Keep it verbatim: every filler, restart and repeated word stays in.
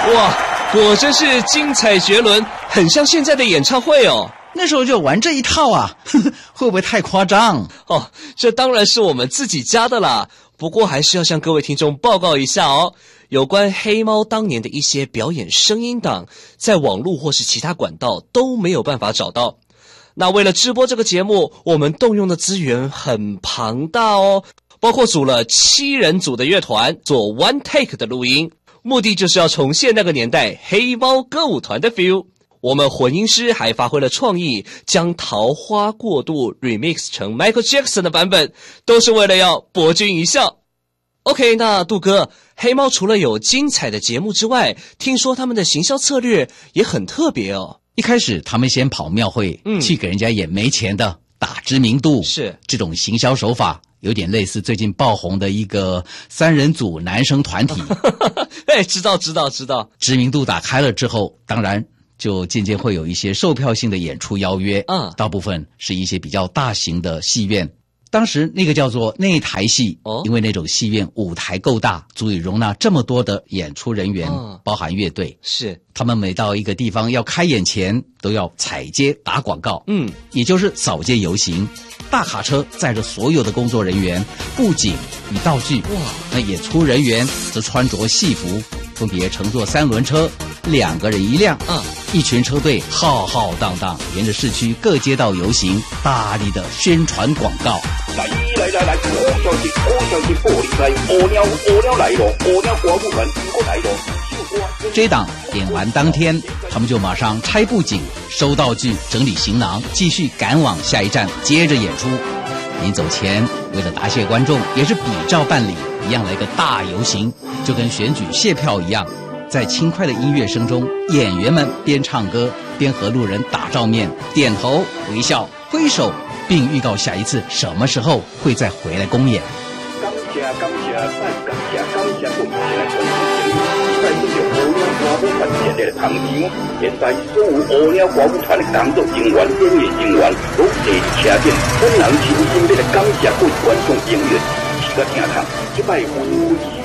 哇，果真是精彩绝伦，很像现在的演唱会哦。 那时候就玩这一套啊，呵呵，会不会太夸张？ 哦，这当然是我们自己家的啦。不过还是要向各位听众报告一下哦，有关黑猫当年的一些表演声音档，在网络或是其他管道都没有办法找到。那为了直播这个节目，我们动用的资源很庞大哦，包括组了七人组的乐团做 one take 的录音，目的就是要重现那个年代黑猫歌舞团的 feel。我们混音师还发挥了创意，将《桃花过渡》remix 成 Michael Jackson 的版本，都是为了要博君一笑。OK， 那杜哥，黑猫除了有精彩的节目之外，听说他们的行销策略也很特别哦。 一开始他们先跑庙会，嗯，去给人家演没钱的，打知名度。 是这种行销手法有点类似最近爆红的一个三人组男生团体。 哎，知道知道知道。 知名度打开了之后，当然就渐渐会有一些售票性的演出邀约，嗯，大部分是一些比较大型的戏院。当时那个叫做内台戏，哦，因为那种戏院舞台够大，足以容纳这么多的演出人员，哦，包含乐队。是，他们每到一个地方要开演前，都要踩街打广告，嗯，也就是扫街游行。大卡车载着所有的工作人员、布景与道具，哇，那演出人员则穿着戏服，分别乘坐三轮车，两个人一辆，嗯，一群车队浩浩荡荡沿着市区各街道游行，大力的宣传广告。来来来来，好消息，好消息，玻璃来，乌鸟乌鸟来了，乌鸟歌舞团又来了。这一档演完当天，他们就马上拆布景、收道具、整理行囊，继续赶往下一站，接着演出。临走前，为了答谢观众，也是比照办理，一样来个大游行，就跟选举谢票一样。在轻快的音乐声中，演员们边唱歌边和路人打照面，点头微笑挥手，并预告下一次什么时候会再回来公演。感谢感谢再感谢感谢各位的同情，在这个乌鸟歌舞团建立的场地，现在所有乌鸟歌舞团的工作人员、演员人员都齐车顶，本人真心要来感谢各位观众演员支持甲听堂，这摆氛围